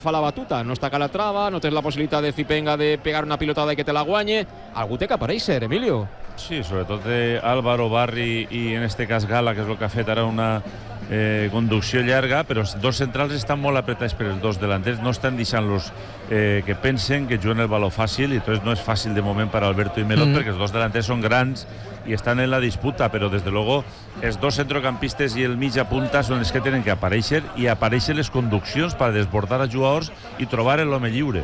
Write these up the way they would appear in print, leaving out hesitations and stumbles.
fa la batuta, no està Calatrava, no tens la possibilitat de Zipenga de pegar una pilotada i que te la guanye. Algú té que aparèixer, Emilio. Sí, sobretot Álvaro, Barri i en este cas Gala, que és el que ha fet ara una conducció llarga, però els dos centrals estan molt apretats per els dos delanters, no estan deixant-los que pensen que juguen el baló fàcil, i entonces no és fàcil de moment per Alberto i Melot, perquè els dos delanters són grans i estan en la disputa, però des de luego els dos centrocampistes i el mitja punta són els que tenen que aparèixer, i apareixen les conduccions per desbordar els jugadors i trobar l'home lliure.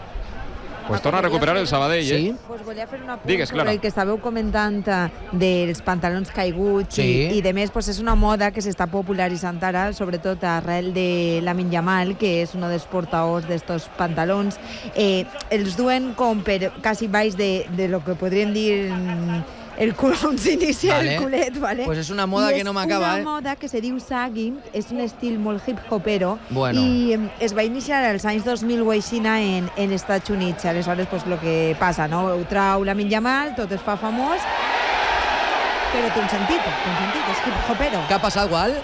Pues torna a recuperar el Sabadell, Sí. Pues volia fer una Digues, sobre Clara. el que estàveu comentant dels pantalons caiguts Sí. i de més, pues és una moda que s'està popularitzant ara, sobretot arrel de Lamine Yamal, que és un dels portadors d'estos pantalons. Els duen com per quasi baix de lo que podríem dir el cul on s'inicia Vale. el culet, ¿vale? Pues és una moda I que no m'acaba, és una moda que se diu sagging, és un estil molt hip-hopero, Bueno. i es va iniciar als anys 2000 o aixina en Estats Units. Aleshores, pues, lo que passa, no? Ho trau Lamine Yamal, tot es fa famós, però té un sentit, és hip-hopero. Què ha passat, Gual?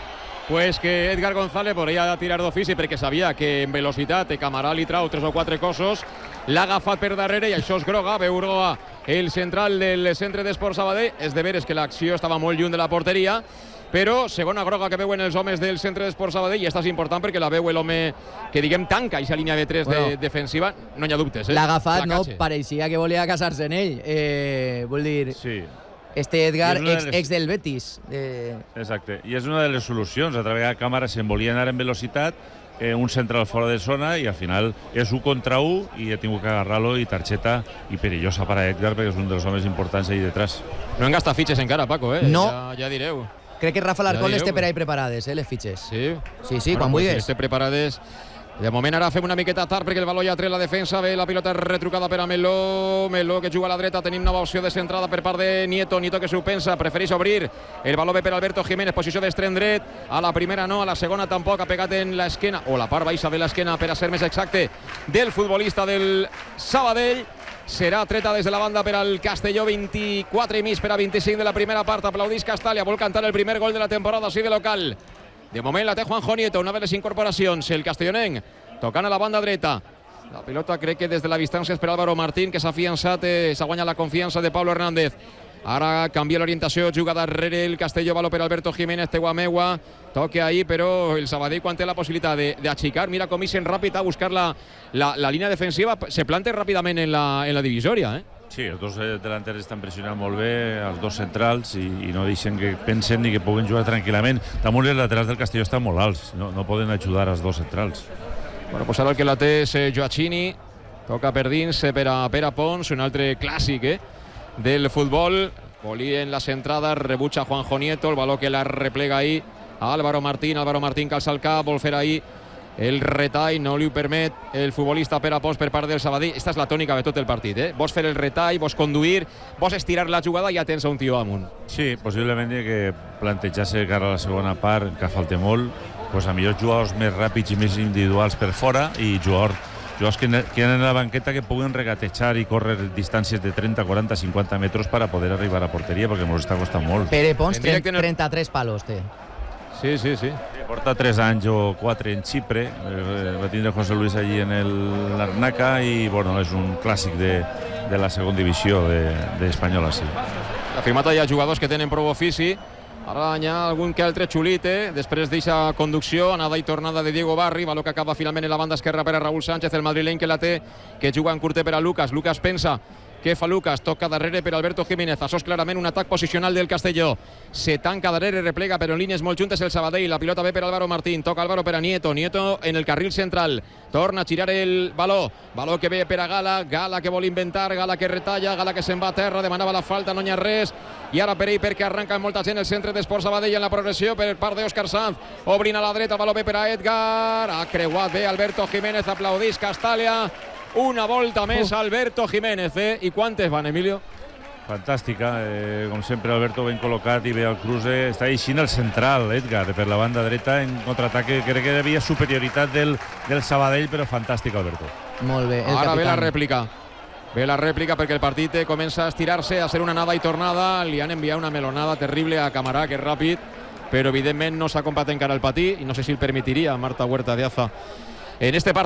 Pues que Edgar González podria tirar d'ofici perquè sabia que en velocitat Camarà li trau 3 o 4 cossos, l'ha agafat per darrere i això és groga. Veu groga el central del centre d'Esports Sabadell. És de veres que l'acció estava molt lluny de la porteria, però segona groga que veuen els homes del centre d'Esports Sabadell, i esta és important perquè la veu l'home que, diguem, tanca aquesta línia de 3 defensiva. No hi ha dubtes, L'ha agafat, no? Placatge. Pareixia que volia casar-se en ell. Vull dir, Sí. este Edgar, I és una de les- ex del Betis. Exacte, i és una de les solucions. Altra vegada Càmara se'n volia anar en velocitat, un central fora de zona, i al final és 1 contra 1 i ha tingut que agarrar-lo, i targeta i perillosa per a Edgar, perquè és un dels homes importants ahí detrás. No hem gastat fitxes encara, Paco, No. Ja direu. Crec que Rafa Larcón Ja les té direu. per ahí preparades, les fitxes. Sí? Sí, quan pues, vulguis. estem preparades. De moment ara fem una miqueta tard perquè el valor ja tret la defensa. Ve la pilota retrucada per a Meló. Meló que juga a la dreta. Tenim nova opció de centrada per part de Nieto. Nieto que s'ho pensa, prefereix obrir. El valor ve per Alberto Jiménez, posició d'extrem dret. A la primera no, a la segona tampoc. Ha pegat en l'esquena, o la part baixa de l'esquena, per a ser més exacte, del futbolista del Sabadell. Serà treta des de la banda per al Castelló. 24 i mig per a 25 de la primera part. Aplaudís Castàlia, vol cantar el primer gol de la temporada així de local. De moment la té Juanjo Nieto, una de les incorporacions. El castellonenc tocant a la banda dreta. La pilota crec que des de la distància és per Álvaro Martín, que s'ha afiançat, s'ha guanyat la confiança de Pablo Hernández. Ara canvia l'orientació, juga darrere el Castelló, valor per Alberto Jiménez, Teguamegua, toque ahí, però el Sabadell, quan té la possibilitat d'aixecar, mira com ixen ràpid a buscar la línia defensiva, se planta ràpidament en la divisòria, Sí, els dos delanters estan pressionant molt bé, els dos centrals, i no deixen que pensen ni que puguen jugar tranquil·lament. Damunt els laterals del Castelló estan molt alts, no poden ajudar els dos centrals. Bueno, pues ara el que la té és Joachini, toca per dins per a Pere Pons, un altre clàssic del futbol. Volí en la centrada, rebutja Juanjo Nieto, el valor que la replega ahí a Álvaro Martín que alça el cap, vol fer ahí el retall, no li ho permet el futbolista Pere Pons per part del Sabadell. Esta és la tònica de tot el partit, Vols fer el retall, vols conduir, vols estirar la jugada i ja tens un tio amunt. Sí, possiblement que plantejar-se cara a la segona part, que falta molt, pues a millor jugadors més ràpids i més individuals per fora, i jugadors que han a la banqueta que puguen regatejar i córrer distàncies de 30, 40, 50 metres per a poder arribar a porteria, perquè ens està costant molt. Pere Pons, En directe en el- 33 palos té. Sí. Porta 3 anys o 4 en Xipre, va tindre José Luis allí en el Larnaca, i bueno, és un clàssic de la segona divisió d'Espanyola, sí. Afirmat hi ha jugadors que tenen prou ofici. Ara hi ha algun que altre xulit, després d'eixa conducció, anada i tornada de Diego Barri, valor que acaba finalment en la banda esquerra per a Raúl Sánchez, el madrileny que la té, que juga en curter per a Lucas. Lucas pensa, què fa Lucas? Toca darrere per Alberto Jiménez. Això és clarament un atac posicional del Castelló. Se tanca darrere, replega, però en línies molt juntes el Sabadell. La pilota ve per Álvaro Martín. Toca Álvaro per a Nieto. Nieto en el carril central. Torna a girar el valor. Valor que ve per a Gala. Gala que vol inventar. Gala que retalla. Gala que se'n va a terra. Demanava la falta. No hi ha res. I ara per ell, perquè arranca amb molta gent el centre d'Esports Sabadell en la progressió per part d'Òscar Sanz. Obrint a la dreta. Valor ve per a Edgar. Ha creuat bé Alberto Jiménez. Aplaudís Castàlia. Una volta més Alberto Jiménez, I quantes van, Emilio? Fantàstica, com sempre Alberto ben col·locat i bé al cruce, està eixint el central, Edgar, per la banda dreta en contraataque, crec que hi havia superioritat del Sabadell, però fantàstic Alberto. Molt bé, el Ara capitán. ve la rèplica. Ve la rèplica perquè el partit comença a estirar-se, a ser una anada i tornada. Li han enviat una melonada terrible a Camarà, que és ràpid, però evidentment no s'ha comptat encara el patí i no sé si el permitiria Marta Huerta de Aza en este partit.